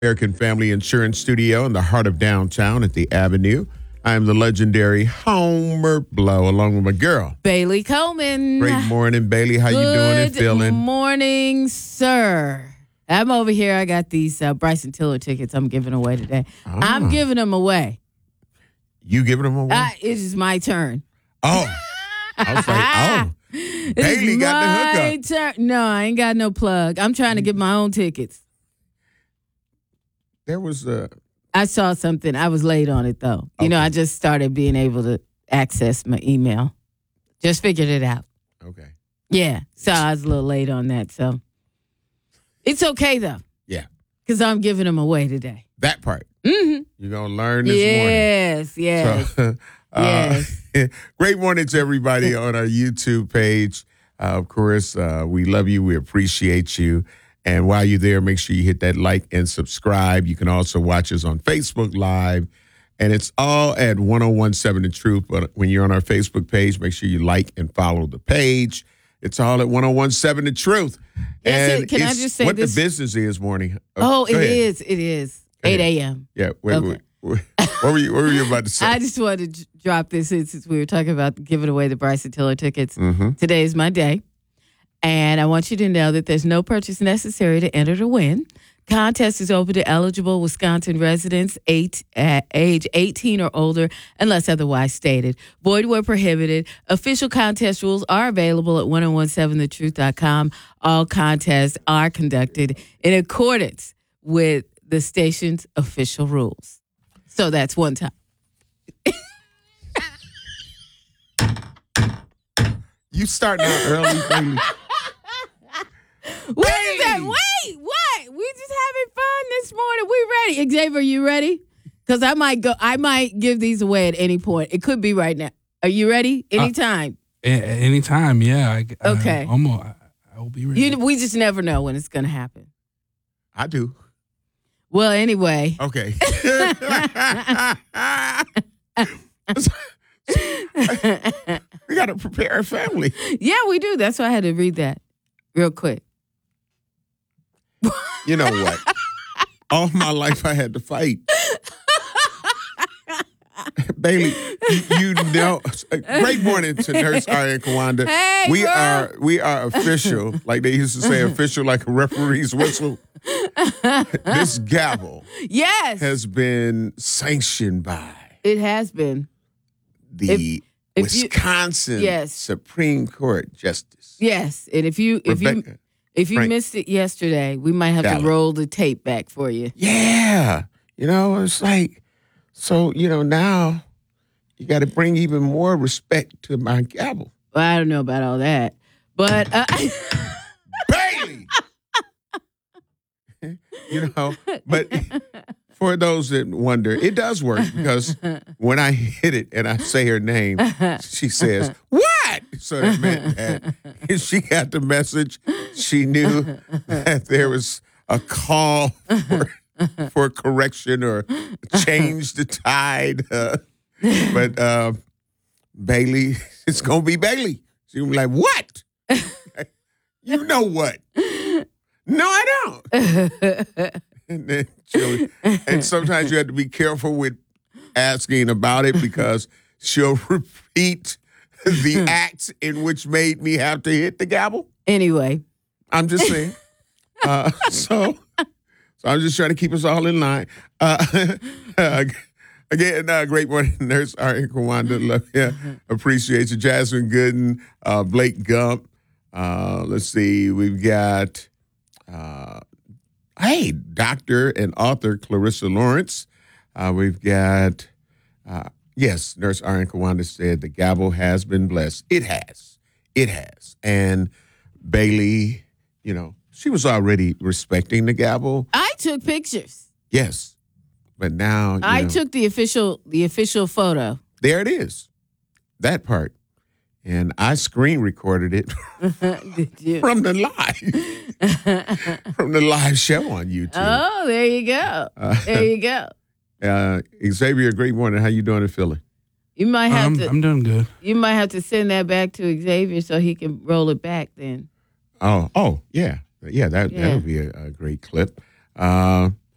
American Family Insurance Studio in the heart of downtown at the Avenue. I am the legendary Homer Blow, along with my girl, Bailey Coleman. Great morning, Bailey. How you doing and feeling? Good morning, sir. I'm over here. I got these Bryson Tiller tickets I'm giving away today. I'm giving them away. You giving them away? It is my turn. Oh. I was like, Bailey got the hookup. No, I ain't got no plug. I'm trying to get my own tickets. There was I saw something. I was late on it, though. You know, I just started being able to access my email. Just figured it out. Okay. Yeah. So I was a little late on that. So it's okay, though. Yeah. Because I'm giving them away today. That part. Mm-hmm. You're going to learn this morning. Yes. So, yes. Great morning to everybody on our YouTube page. Of course, we love you. We appreciate you. And while you're there, make sure you hit that like and subscribe. You can also watch us on Facebook Live. And it's all at 1017 The Truth. But when you're on our Facebook page, make sure you like and follow the page. It's all at 1017 The Truth. Yes, and can I just say what this? the business is morning. It is. It is. 8 a.m. Yeah. Wait. What were you about to say? I just wanted to drop this since we were talking about giving away the Bryson Tiller tickets. Mm-hmm. Today is my day. And I want you to know that there's no purchase necessary to enter to win. Contest is open to eligible Wisconsin residents age 18 or older, unless otherwise stated. Void where prohibited. Official contest rules are available at 1017thetruth.com. All contests are conducted in accordance with the station's official rules. So that's one time. You starting out early, baby. What is that? Wait, what? We just having fun this morning. We ready? Xavier, you ready? Because I might give these away at any point. It could be right now. Are you ready? Anytime. Anytime, yeah. Okay. I will be ready. We just never know when it's going to happen. I do. Well, anyway. Okay. We got to prepare a family. Yeah, we do. That's why I had to read that real quick. You know what? All my life I had to fight. Bailey, you know, great morning to Nurse Ari and Kawanda. Hey, we are official, like they used to say, official like a referee's whistle. This gavel has been sanctioned by it has been the Wisconsin Supreme Court Justice. Yes, and if you missed it yesterday, we might have to roll the tape back for you. Yeah, it's like. So, now you got to bring even more respect to my gavel. Well, I don't know about all that, but... Bailey! But for those that wonder, it does work because when I hit it and I say her name, she says, "What?" So that meant that if she got the message, she knew that there was a call for correction or change the tide. But Bailey, it's going to be Bailey. She'll be like, "What?" You know what? No, I don't. And sometimes you have to be careful with asking about it because she'll repeat the acts in which made me have to hit the gavel. Anyway. I'm just saying. So I'm just trying to keep us all in line. Again, great morning, Nurse Ari and Kawanda. Love you. Appreciate you. Jasmine Gooden, Blake Gump. Let's see. We've got, Dr. and author Clarissa Lawrence. We've got, Nurse Ari and Kawanda said the gavel has been blessed. It has. And Bailey, she was already respecting the gavel. I took pictures. Yes. But now I took the official photo. There it is. That part. And I screen recorded it from the live show on YouTube. Oh, there you go. There you go. Xavier, great morning. How you doing and feeling? You might have to. I'm doing good. You might have to send that back to Xavier so he can roll it back then. Oh, yeah. That would be a great clip.